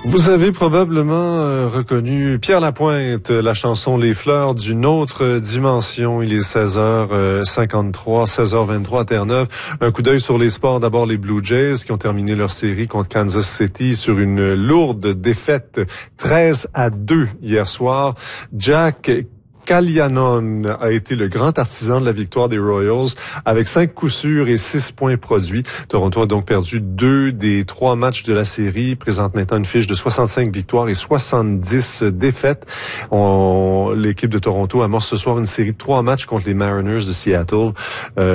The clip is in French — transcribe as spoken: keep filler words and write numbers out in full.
Vous avez probablement euh, reconnu Pierre Lapointe, la chanson Les Fleurs d'une autre dimension. Il est seize heures cinquante-trois, seize heures vingt-trois à Terre-Neuve. Un coup d'œil sur les sports. D'abord les Blue Jays qui ont terminé leur série contre Kansas City sur une lourde défaite treize à deux hier soir. Jack Caglianone a été le grand artisan de la victoire des Royals avec cinq coups sûrs et six points produits. Toronto a donc perdu deux des trois matchs de la série, présente maintenant une fiche de soixante-cinq victoires et soixante-dix défaites. On, l'équipe de Toronto amorce ce soir une série de trois matchs contre les Mariners de Seattle. Euh,